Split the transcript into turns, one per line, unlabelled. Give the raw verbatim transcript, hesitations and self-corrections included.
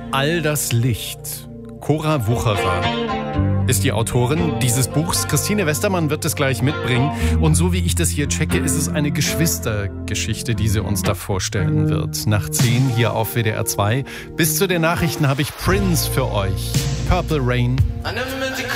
All das Licht. Cora Wucherer ist die Autorin dieses Buchs. Christine Westermann wird es gleich mitbringen. Und so wie ich das hier checke, ist es eine Geschwistergeschichte, die sie uns da vorstellen wird. Nach zehn hier auf W D R zwei. Bis zu den Nachrichten habe ich Prince für euch. Purple Rain.